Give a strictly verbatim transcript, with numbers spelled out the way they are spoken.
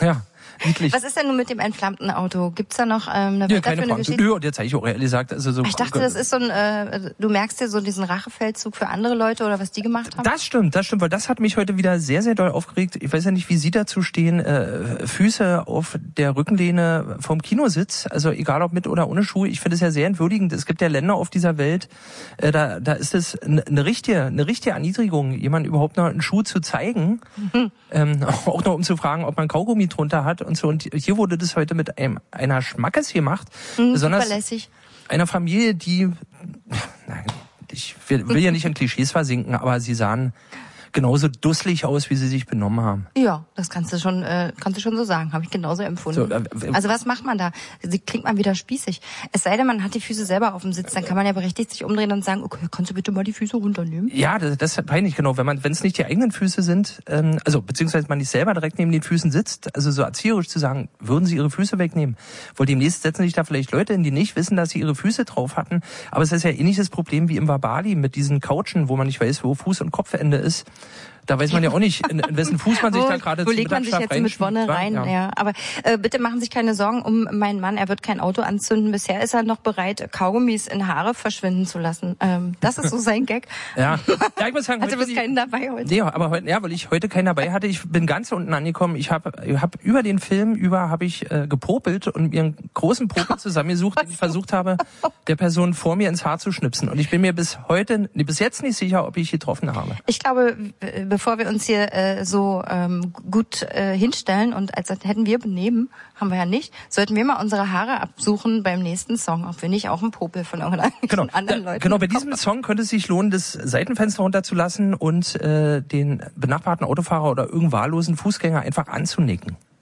Ja. Niedlich. Was ist denn nun mit dem entflammten Auto? Gibt's da noch ähm, eine ja, keine Frage? Geschichte? Ja, der zeige ich auch ehrlich gesagt. Also so ich dachte, das ist so ein, äh, du merkst dir so diesen Rachefeldzug für andere Leute oder was die gemacht haben? Das stimmt, das stimmt, weil das hat mich heute wieder sehr, sehr doll aufgeregt. Ich weiß ja nicht, wie Sie dazu stehen. Äh, Füße auf der Rückenlehne vom Kinositz, also egal ob mit oder ohne Schuhe. Ich finde es ja sehr entwürdigend. Es gibt ja Länder auf dieser Welt, äh, da, da ist es eine, eine richtige, eine richtige Erniedrigung, jemand überhaupt noch einen Schuh zu zeigen, mhm. ähm, auch noch um zu fragen, ob man Kaugummi drunter hat und so. Und hier wurde das heute mit einem, einer Schmackes gemacht. Mhm, besonders zuverlässig. Einer Familie, die, nein, ich will, will ja nicht in Klischees versinken, aber sie sahen genauso dusselig aus, wie sie sich benommen haben. Ja, das kannst du schon, äh, kannst du schon so sagen, habe ich genauso empfunden. So, äh, also was macht man da? Sie klingt mal wieder spießig. Es sei denn, man hat die Füße selber auf dem Sitz, dann kann man ja berechtigt sich umdrehen und sagen, okay, kannst du bitte mal die Füße runternehmen? Ja, das, das ist peinlich, genau. Wenn man, wenn es nicht die eigenen Füße sind, ähm, also beziehungsweise man nicht selber direkt neben den Füßen sitzt, also so erzieherisch zu sagen, würden Sie Ihre Füße wegnehmen? Weil demnächst setzen sich da vielleicht Leute hin, die nicht wissen, dass sie ihre Füße drauf hatten. Aber es ist ja ähnliches Problem wie im Wabali mit diesen Couchen, wo man nicht weiß, wo Fuß- und Kopfende ist. Da weiß man ja auch nicht, in, in wessen Fuß man sich wo, da gerade Wo legt man sich jetzt mit Wonne rein? Ja. ja. Aber äh, bitte machen Sie sich keine Sorgen um meinen Mann. Er wird kein Auto anzünden. Bisher ist er noch bereit, Kaugummis in Haare verschwinden zu lassen. Ähm, das ist so sein Gag. ja. ja, ich muss sagen, also du bist keinen dabei heute. Nee, aber heute, ja, weil ich heute keinen dabei hatte. Ich bin ganz unten angekommen. Ich habe ich hab über den Film über habe ich äh, gepopelt und mir einen großen Popel zusammengesucht, den ich versucht habe, der Person vor mir ins Haar zu schnipsen. Und ich bin mir bis heute, nee, bis jetzt nicht sicher, ob ich getroffen habe. Ich glaube, bevor wir uns hier äh, so ähm, gut äh, hinstellen und als hätten wir benehmen, haben wir ja nicht, sollten wir mal unsere Haare absuchen beim nächsten Song, ob wir nicht auch einen Popel von irgendeinem genau. anderen da, Leuten Genau, bei diesem Song könnte es sich lohnen, das Seitenfenster runterzulassen und äh, den benachbarten Autofahrer oder irgendeinen wahllosen Fußgänger einfach anzunicken.